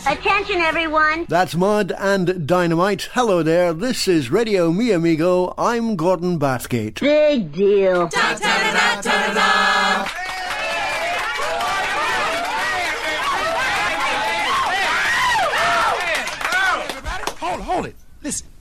Attention, everyone. That's Mud and Dynamite. Hello there, this is Radio Mi Amigo. I'm Gordon Bathgate. Big deal. Hold it. Listen.